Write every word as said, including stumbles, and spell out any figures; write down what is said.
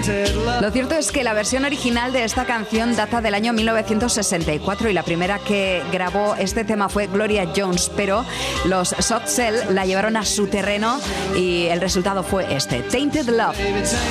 Lo cierto es que la versión original de esta canción data del año mil novecientos sesenta y cuatro y la primera que grabó este tema fue Gloria Jones, pero los Soft Cell la llevaron a su terreno y el resultado fue este, Tainted Love.